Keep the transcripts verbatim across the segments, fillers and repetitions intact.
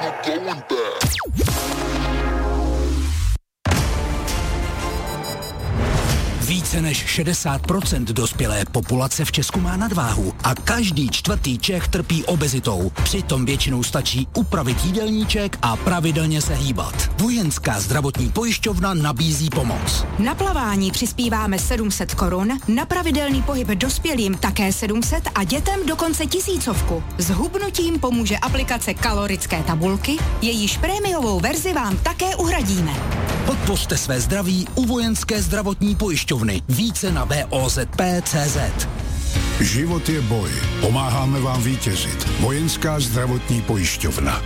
Více než šedesát procent dospělé populace v Česku má nadváhu a každý čtvrtý Čech trpí obezitou. Přitom většinou stačí upravit jídelníček a pravidelně se hýbat. Vojenská zdravotní pojišťovna nabízí pomoc. Na plavání přispíváme sedm set korun, na pravidelný pohyb dospělým také sedm set a dětem dokonce tisícovku. S hubnutím pomůže aplikace kalorické tabulky, jejíž prémiovou verzi vám také uhradíme. Podpořte své zdraví u Vojenské zdravotní pojišťovny. Více na V O Z P tečka cé zet. Život je boj. Pomáháme vám vítězit. Vojenská zdravotní pojišťovna.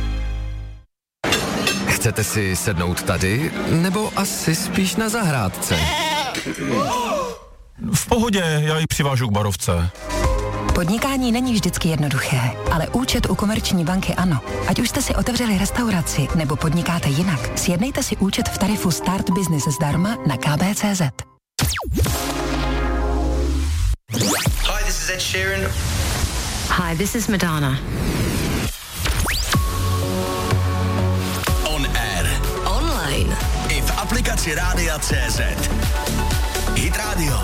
Chcete si sednout tady, nebo asi spíš na zahrádce? V pohodě, já ji přivážu k barovce. Podnikání není vždycky jednoduché, ale účet u Komerční banky ano. Ať už jste si otevřeli restauraci nebo podnikáte jinak, sjednejte si účet v tarifu Start Business zdarma na k b tečka cé zet. Hi, this is Ed Sheeran. Hi, this is Madonna. On air. Online. I v aplikaci Rádia tečka cé zet. Hit Radio.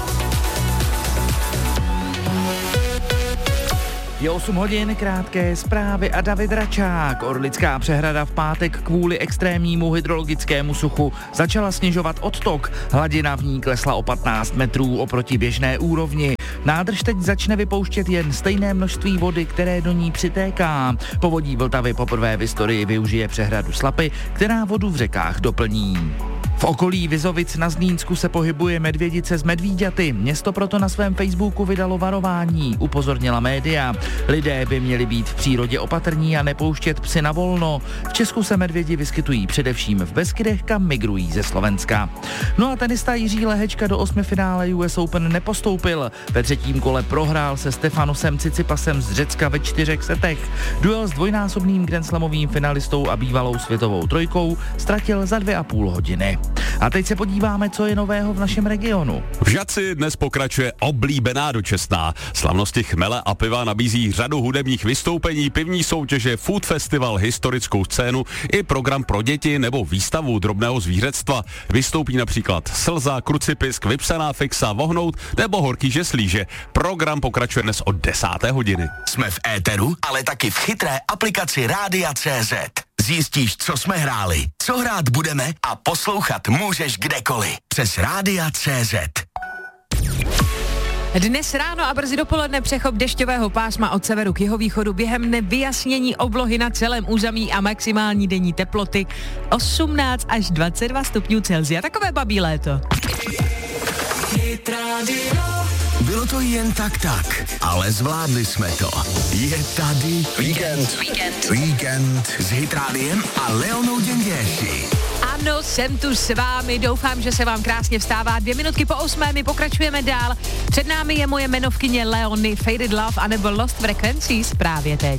Je osm hodin, krátké zprávy a David Račák. Orlická přehrada v pátek kvůli extrémnímu hydrologickému suchu začala snižovat odtok. Hladina v ní klesla o patnáct metrů oproti běžné úrovni. Nádrž teď začne vypouštět jen stejné množství vody, které do ní přitéká. Povodí Vltavy poprvé v historii využije přehradu Slapy, která vodu v řekách doplní. V okolí Vizovic na Zlínsku se pohybuje medvědice z medvíďaty. Město proto na svém Facebooku vydalo varování, upozornila média. Lidé by měli být v přírodě opatrní a nepouštět psy na volno. V Česku se medvědi vyskytují především v Beskydech, kam migrují ze Slovenska. No a tenista Jiří Lehečka do osmifinále U S Open nepostoupil. Ve třetím kole prohrál se Stefanosem Cicipasem z Řecka ve čtyřech setech. Duel s dvojnásobným grandslamovým finalistou a bývalou světovou trojkou ztratil za dvě a půl hodiny. A teď se podíváme, co je nového v našem regionu. V Žatci dnes pokračuje oblíbená dočasná. Slavnosti chmele a piva nabízí řadu hudebních vystoupení, pivní soutěže, food festival, historickou scénu i program pro děti nebo výstavu drobného zvířectva. Vystoupí například Slza, Krucipisk, Vypsaná fixa, Vohnout nebo Horký žeslíže. Program pokračuje dnes od desáté hodiny. Jsme v éteru, ale taky v chytré aplikaci Rádia tečka cé zet. Zjistíš, co jsme hráli, co hrát budeme a poslouchat můžeš kdekoliv. Přes Rádia tečka cé zet. Dnes ráno a brzy dopoledne přechop dešťového pásma od severu k jihovýchodu, během dne vyjasnění oblohy na celém území a maximální denní teploty osmnáct až dvacet dva stupňů Celsia. Takové babí léto. Bylo to jen tak tak, ale zvládli jsme to. Je tady víkend. Víkend. Víkend s Hit Rádiem a Leonou Děnděši. Ano, jsem tu s vámi, doufám, že se vám krásně vstává. Dvě minutky po osmé, my pokračujeme dál. Před námi je moje jmenovkyně Leony, Faded Love anebo Lost Frequencies právě teď.